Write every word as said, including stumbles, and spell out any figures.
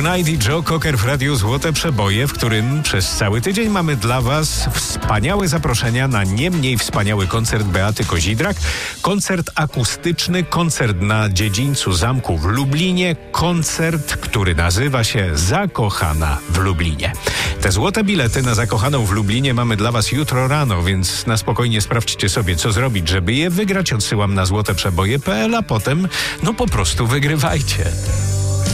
Tonight i Joe Cocker w Radiu Złote Przeboje, w którym przez cały tydzień mamy dla Was wspaniałe zaproszenia na nie mniej wspaniały koncert Beaty Kozidrak, koncert akustyczny, koncert na dziedzińcu zamku w Lublinie, koncert, który nazywa się Zakochana w Lublinie. Te złote bilety na Zakochaną w Lublinie mamy dla Was jutro rano, więc na spokojnie sprawdźcie sobie, co zrobić, żeby je wygrać. Odsyłam na złoteprzeboje kropka p l, a potem no po prostu wygrywajcie.